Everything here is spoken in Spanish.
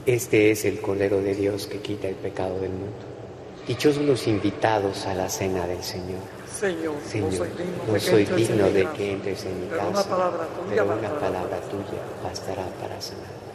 Este es el Cordero de Dios que quita el pecado del mundo. Dichosos los invitados a la cena del Señor. Señor, no soy digno de que entres en mi casa, pero una palabra tuya bastará para sanar.